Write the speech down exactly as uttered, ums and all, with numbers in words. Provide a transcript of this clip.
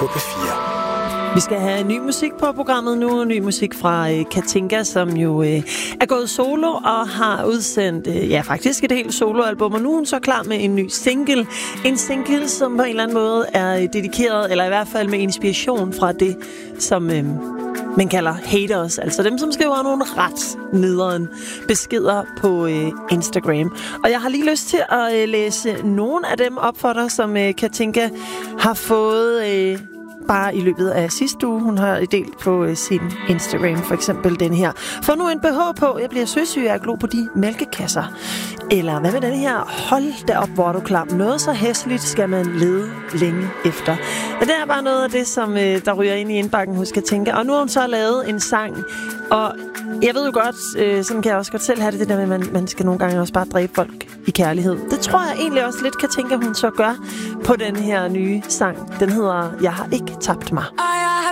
P fire. Vi skal have ny musik på programmet nu. Ny musik fra øh, Katinka, som jo øh, er gået solo og har udsendt øh, ja, faktisk et helt soloalbum. Og nu er hun så klar med en ny single. En single, som på en eller anden måde er øh, dedikeret, eller i hvert fald med inspiration fra det, som øh, man kalder haters. Altså dem, som skriver nogle ret nederen beskeder på øh, Instagram. Og jeg har lige lyst til at øh, læse nogle af dem op for dig, som øh, Katinka har fået... Øh, bare i løbet af sidste uge. Hun har delt på uh, sin Instagram, for eksempel den her. Få nu en B H på, jeg bliver søsyg af at glo på de mælkekasser. Eller hvad med den her? Hold da op, hvor er du klam. Noget så hæsligt skal man lede længe efter. Og det er bare noget af det, som uh, der ryger ind i indbakken hos Katinka. Og nu har hun så lavet en sang, og jeg ved jo godt, øh, sådan kan jeg også godt selv have det, det der med, at man, man skal nogle gange også bare dræbe folk i kærlighed. Det tror jeg egentlig også lidt Katinka, hun så gør på den her nye sang. Den hedder Jeg har ikke tabt mig.